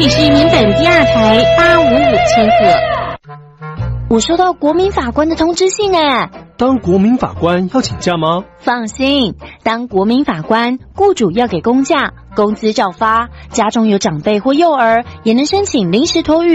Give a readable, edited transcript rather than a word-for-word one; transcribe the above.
里是民本第2台855千赫。 我收到国民法官的通知信哎。 当国民法官要请假吗？ 放心，当国民法官，雇主要给公假，工资照发，家中有长辈或幼儿，也能申请临时托育。